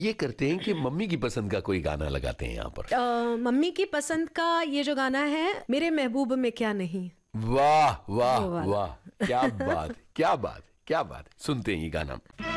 ये करते हैं कि मम्मी की पसंद का कोई गाना लगाते हैं यहाँ पर। मम्मी की पसंद का ये जो गाना है, मेरे महबूब में क्या नहीं। वाह वाह वो वाला। वाह, क्या बात क्या बात क्या बात। सुनते हैं ये गाना।